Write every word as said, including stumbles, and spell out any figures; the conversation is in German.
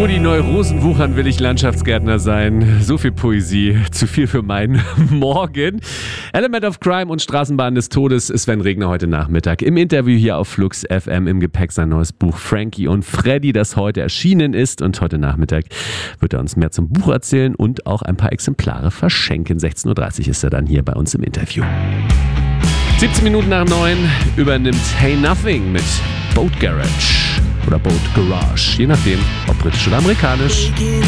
die Neurosen wuchern, will ich Landschaftsgärtner sein. So viel Poesie, zu viel für meinen Morgen. Element of Crime und Straßenbahn des Todes, Sven Regner heute Nachmittag. Im Interview hier auf Flux F M, im Gepäck sein neues Buch Frankie und Freddy, das heute erschienen ist. Und heute Nachmittag wird er uns mehr zum Buch erzählen und auch ein paar Exemplare verschenken. sechzehn Uhr dreißig ist er dann hier bei uns im Interview. siebzehn Minuten nach neun übernimmt Hey Nothing mit Boat Garage oder Boat Garage, je nachdem, ob britisch oder amerikanisch.